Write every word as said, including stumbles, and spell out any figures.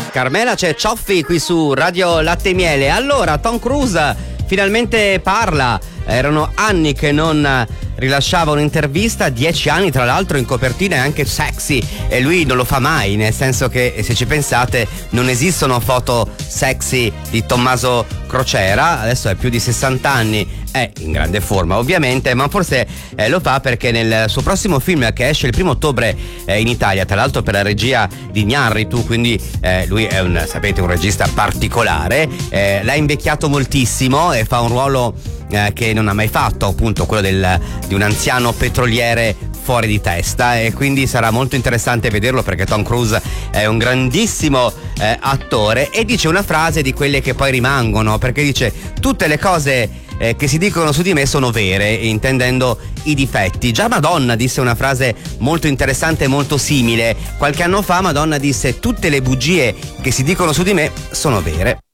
Carmela, c'è Cioffi qui su Radio Latte e Miele. Allora, Tom Cruise finalmente parla. Erano anni che non rilasciava un'intervista, dieci anni tra l'altro in copertina, è anche sexy, e lui non lo fa mai, nel senso che, se ci pensate, non esistono foto sexy di Tommaso Crociera. Adesso è più di sessanta anni, è in grande forma ovviamente, ma forse eh, lo fa perché nel suo prossimo film, che esce il primo ottobre eh, in Italia, tra l'altro per la regia di Iñárritu, quindi eh, lui è un, sapete, un regista particolare, eh, l'ha invecchiato moltissimo e fa un ruolo eh, che non ha mai fatto, appunto quello del, di un anziano petroliere fuori di testa, e quindi sarà molto interessante vederlo perché Tom Cruise è un grandissimo eh, attore, e dice una frase di quelle che poi rimangono, perché dice: tutte le cose eh, che si dicono su di me sono vere, intendendo i difetti. Già Madonna disse una frase molto interessante e molto simile qualche anno fa. Madonna disse: tutte le bugie che si dicono su di me sono vere.